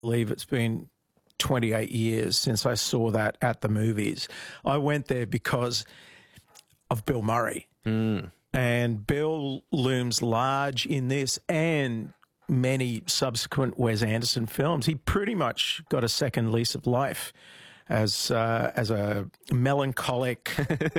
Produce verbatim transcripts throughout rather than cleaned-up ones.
believe it's been twenty-eight years since I saw that at the movies. I went there because of Bill Murray. Mm. And Bill looms large in this and many subsequent Wes Anderson films. He pretty much got a second lease of life as uh, as a melancholic,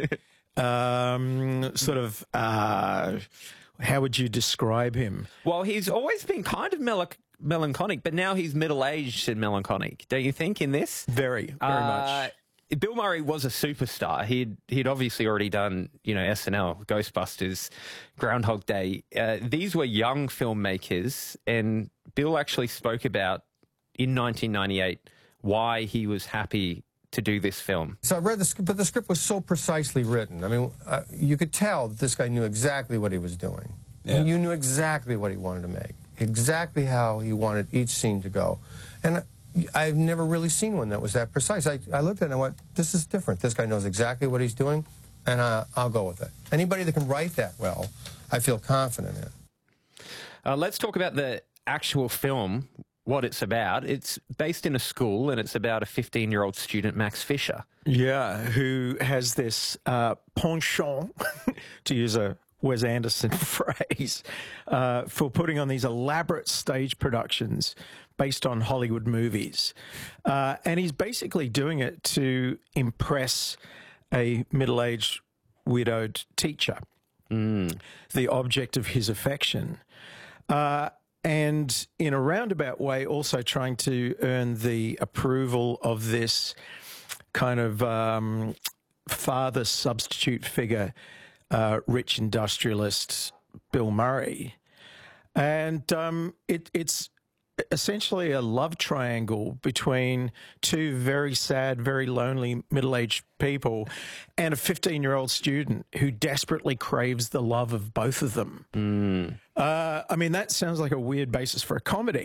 um, sort of, uh, how would you describe him? Well, he's always been kind of melanch melancholic, but now he's middle-aged and melancholic, don't you think, in this? Very, very uh, much. Bill Murray was a superstar. He'd he'd obviously already done, you know, S N L, Ghostbusters, Groundhog Day. Uh, these were young filmmakers, and Bill actually spoke about in nineteen ninety-eight why he was happy to do this film. So I read the script, but the script was so precisely written. I mean, uh, you could tell that this guy knew exactly what he was doing. Yeah. And you knew exactly what he wanted to make, exactly how he wanted each scene to go. And I've never really seen one that was that precise. I, I looked at it and I went, this is different. This guy knows exactly what he's doing, and uh, I'll go with it. Anybody that can write that well, I feel confident in. Uh, let's talk about the actual film, what it's about. It's based in a school, and it's about a fifteen-year-old student, Max Fisher. Yeah, who has this uh, penchant, to use a Wes Anderson phrase, uh, for putting on these elaborate stage productions based on Hollywood movies. Uh, and he's basically doing it to impress a middle-aged widowed teacher, mm. the object of his affection. Uh, and in a roundabout way, also trying to earn the approval of this kind of um, father substitute figure, uh, rich industrialist Bill Murray. And um, it, it's essentially a love triangle between two very sad, very lonely middle-aged people and a fifteen-year-old student who desperately craves the love of both of them. Mm. Uh, I mean, that sounds like a weird basis for a comedy,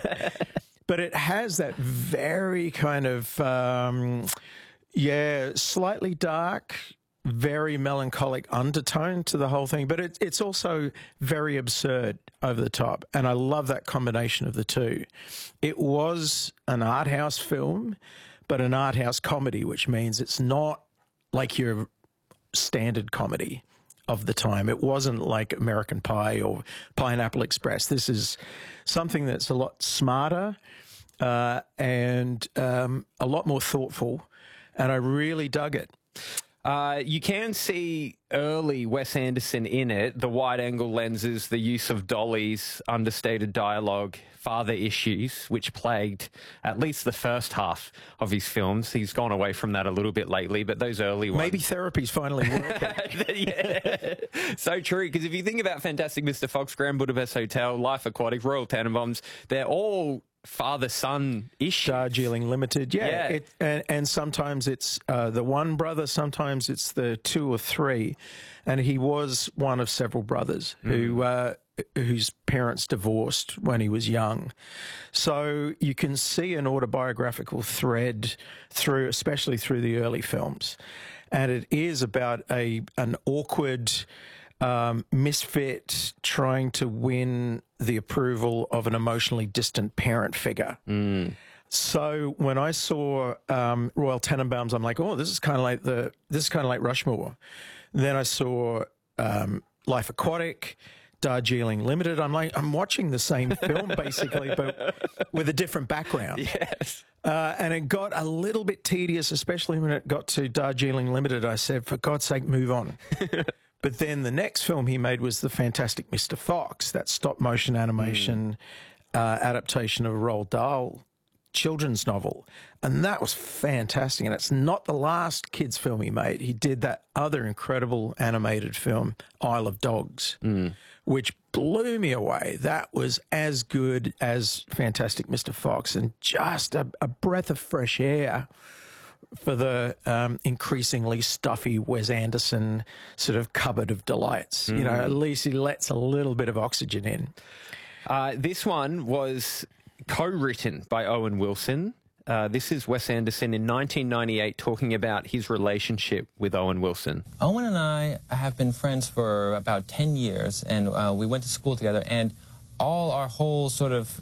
but it has that very kind of, um, yeah, slightly dark, very melancholic undertone to the whole thing, but it, it's also very absurd over the top, and I love that combination of the two. It was an art house film, but an art house comedy, which means it's not like your standard comedy of the time. It wasn't like American Pie or Pineapple Express. This is something that's a lot smarter uh, and um, a lot more thoughtful, and I really dug it. Uh, you can see early Wes Anderson in it, the wide-angle lenses, the use of dollies, understated dialogue, father issues, which plagued at least the first half of his films. He's gone away from that a little bit lately, but those early ones... Maybe therapy's finally working. Yeah. So true, because if you think about Fantastic Mister Fox, Grand Budapest Hotel, Life Aquatic, Royal Tenenbaums, they're all father-son issues. Darjeeling Limited, yeah. yeah. It, and, and sometimes it's uh, the one brother, sometimes it's the two or three. And he was one of several brothers mm. who uh, whose parents divorced when he was young. So you can see an autobiographical thread through, especially through the early films. And it is about a an awkward um, misfit trying to win the approval of an emotionally distant parent figure. Mm. So when I saw um, Royal Tenenbaums, I'm like, oh, this is kind of like the this is kind of like Rushmore. Then I saw um, Life Aquatic, Darjeeling Limited. I'm like, I'm watching the same film basically, but with a different background. Yes. Uh, and it got a little bit tedious, especially when it got to Darjeeling Limited. I said, for God's sake, move on. But then the next film he made was The Fantastic Mister Fox, that stop-motion animation mm. uh, adaptation of a Roald Dahl children's novel. And that was fantastic. And it's not the last kids' film he made. He did that other incredible animated film, Isle of Dogs, mm. which blew me away. That was as good as Fantastic Mister Fox and just a, a breath of fresh air for the um, increasingly stuffy Wes Anderson sort of cupboard of delights. Mm. You know, at least he lets a little bit of oxygen in. Uh, this one was co-written by Owen Wilson. Uh, this is Wes Anderson in nineteen ninety-eight talking about his relationship with Owen Wilson. Owen and I have been friends for about ten years, and uh, we went to school together, and all our whole sort of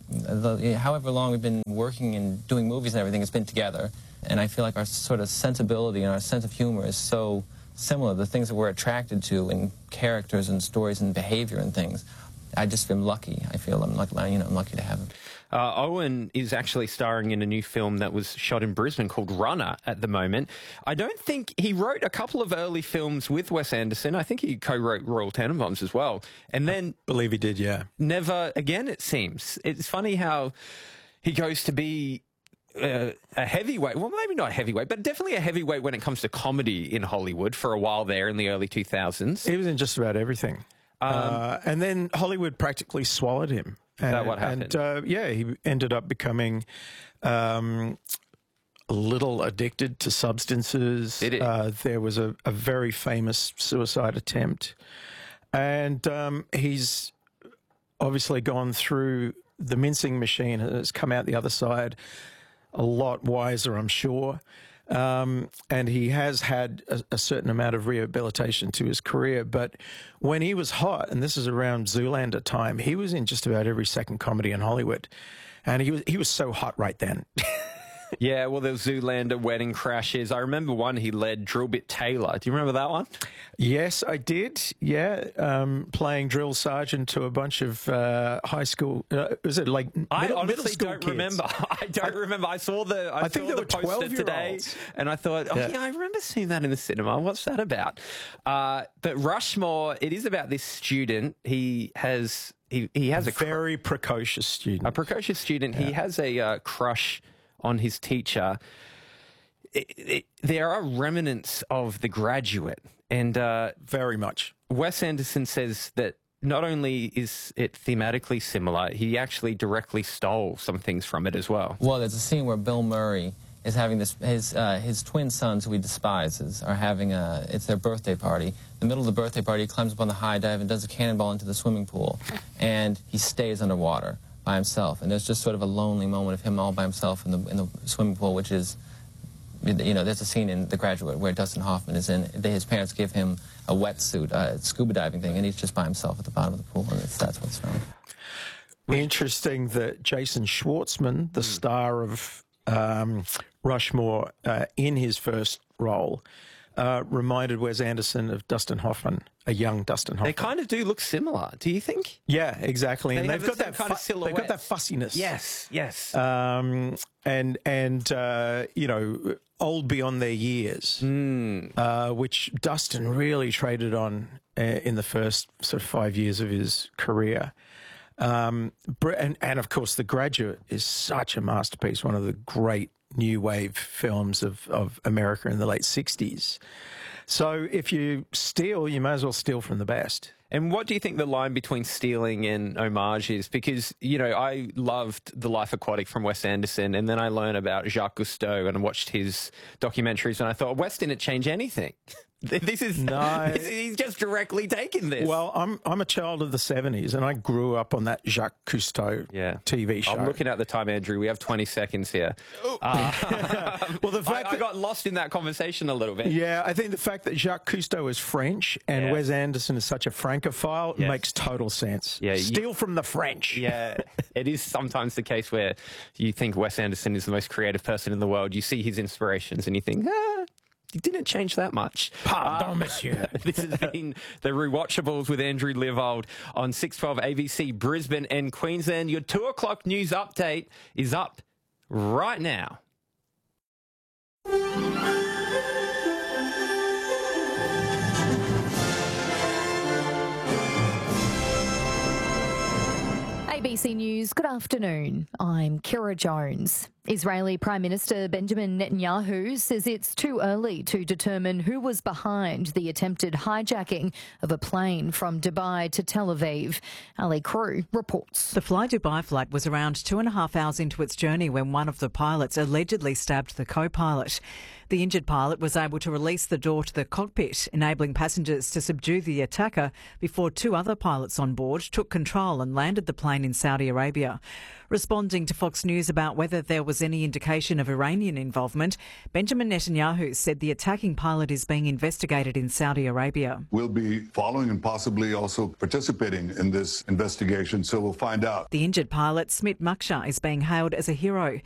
the, however long we've been working and doing movies and everything, it's been together. And I feel like our sort of sensibility and our sense of humor is so similar. The things that we're attracted to in characters and stories and behavior and things. I just am lucky. I feel I'm lucky, you know, I'm lucky to have him. Uh, Owen is actually starring in a new film that was shot in Brisbane called Runner at the moment. I don't think he wrote a couple of early films with Wes Anderson. I think he co-wrote Royal Tenenbaums as well. And then... I believe he did, yeah. Never again, it seems. It's funny how he goes to be uh, a heavyweight. Well, maybe not a heavyweight, but definitely a heavyweight when it comes to comedy in Hollywood for a while there in the early two thousands. He was in just about everything. Um, uh, and then Hollywood practically swallowed him. Is that what happened? And, uh, yeah, he ended up becoming um, a little addicted to substances. Did he? Uh, there was a, a very famous suicide attempt. And um, he's obviously gone through the mincing machine and has come out the other side a lot wiser, I'm sure. Um, and he has had a, a certain amount of rehabilitation to his career. But when he was hot, and this is around Zoolander time, he was in just about every second comedy in Hollywood. And he was he was so hot right then. Yeah, well, there was Zoolander, Wedding Crashers. I remember one he led, Drillbit Taylor. Do you remember that one? Yes, I did. Yeah, um, playing drill sergeant to a bunch of uh, high school. Uh, was it like middle, I honestly middle school don't kids? remember. I don't I, remember. I saw the. I, I think saw there the were poster today, twelve-year-olds. and I thought, oh yeah. Yeah. I remember seeing that in the cinema. What's that about? Uh, but Rushmore, it is about this student. He has. He he has a cr- very precocious student. a precocious student. Yeah. He has a uh, crush on his teacher. It, it, there are remnants of The Graduate, and uh, Very much. Wes Anderson says that not only is it thematically similar, he actually directly stole some things from it as well. Well, there's a scene where Bill Murray is having this, his, uh, his twin sons, who he despises, are having a, it's their birthday party. In the middle of the birthday party, he climbs up on the high dive and does a cannonball into the swimming pool, and he stays underwater by himself. And there's just sort of a lonely moment of him all by himself in the, in the swimming pool, which is, you know, there's a scene in The Graduate where Dustin Hoffman is in, his parents give him a wetsuit, a scuba diving thing, and he's just by himself at the bottom of the pool, and it's, that's what's found. Interesting that Jason Schwartzman, the star of um, Rushmore, uh, in his first role, uh, reminded Wes Anderson of Dustin Hoffman, a young Dustin Hoffman. They kind of do look similar, do you think? Yeah, exactly. They and have they've the got same that kind of fu- they've got silhouette. that fussiness. Yes, yes. Um, and and uh, you know, old beyond their years, mm. uh, which Dustin really traded on uh, in the first sort of five years of his career. Um, and and of course, The Graduate is such a masterpiece. One of the great new wave films of of America in the late sixties. So if you steal, you may as well steal from the best. And what do you think the line between stealing and homage is? Because, you know, I loved The Life Aquatic from Wes Anderson, and then I learned about Jacques Cousteau and watched his documentaries, and I thought, Wes didn't change anything. This is No. this, he's just directly taken this. Well, I'm I'm a child of the seventies, and I grew up on that Jacques Cousteau yeah. T V show. I'm looking at the time, Andrew. We have twenty seconds here. Uh, well, the I, fact I that, got lost in that conversation a little bit. yeah, I think the fact that Jacques Cousteau is French and Yeah. Wes Anderson is such a Francophile Yes. makes total sense. Yeah, you- Steal from the French. Yeah, it is sometimes the case where you think Wes Anderson is the most creative person in the world. You see his inspirations and you think, ah, he didn't change that much. Pardon, Uh, monsieur. This has been the Rewatchables with Andrew Livold on six twelve A B C Brisbane and Queensland. Your two o'clock news update is up right now. A B C News, good afternoon. I'm Kira Jones. Israeli Prime Minister Benjamin Netanyahu says it's too early to determine who was behind the attempted hijacking of a plane from Dubai to Tel Aviv. Ali Crew reports. The Fly Dubai flight was around two and a half hours into its journey when one of the pilots allegedly stabbed the co-pilot. The injured pilot was able to release the door to the cockpit, enabling passengers to subdue the attacker before two other pilots on board took control and landed the plane in Saudi Arabia. Responding to Fox News about whether there was was any indication of Iranian involvement, Benjamin Netanyahu said the attacking pilot is being investigated in Saudi Arabia. We'll be following and possibly also participating in this investigation, so we'll find out. The injured pilot, Smit Maksha, is being hailed as a hero.